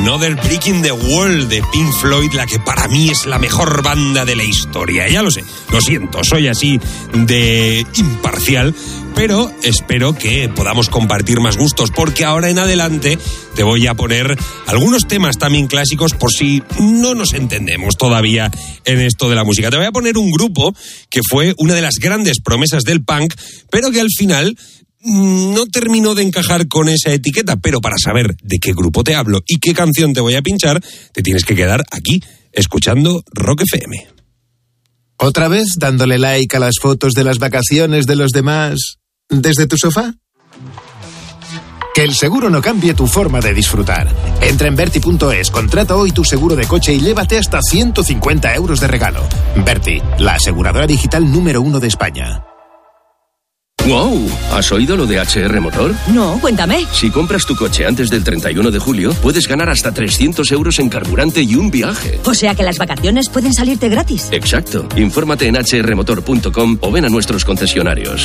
Another Brick in the Wall de Pink Floyd, la que para mí es la mejor banda de la historia. Ya lo sé, lo siento, soy así de imparcial, pero espero que podamos compartir más gustos, porque ahora en adelante te voy a poner algunos temas también clásicos por si no nos entendemos todavía en esto de la música. Te voy a poner un grupo que fue una de las grandes promesas del punk, pero que al final no terminó de encajar con esa etiqueta. Pero para saber de qué grupo te hablo y qué canción te voy a pinchar, te tienes que quedar aquí, escuchando Rock FM. ¿Otra vez dándole like a las fotos de las vacaciones de los demás desde tu sofá? Que el seguro no cambie tu forma de disfrutar. Entra en Verti.es, contrata hoy tu seguro de coche y llévate hasta 150 euros de regalo. Verti, la aseguradora digital número 1 de España. ¡Wow! ¿Has oído lo de HR Motor? No, cuéntame. Si compras tu coche antes del 31 de julio, puedes ganar hasta 300 euros en carburante y un viaje. O sea que las vacaciones pueden salirte gratis. Exacto. Infórmate en hrmotor.com o ven a nuestros concesionarios.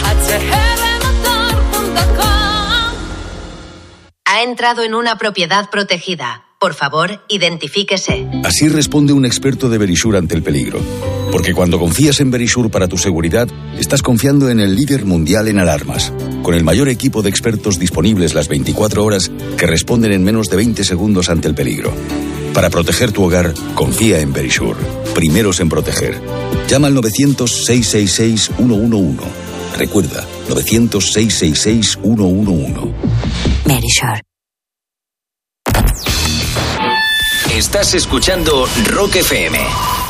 Ha entrado en una propiedad protegida. Por favor, identifíquese. Así responde un experto de Verisure ante el peligro. Porque cuando confías en Verisure para tu seguridad, estás confiando en el líder mundial en alarmas, con el mayor equipo de expertos disponibles las 24 horas que responden en menos de 20 segundos ante el peligro. Para proteger tu hogar, confía en Verisure. Primeros en proteger. Llama al 900-666-111. Recuerda, 900-666-111. Verisure. Estás escuchando Rock FM.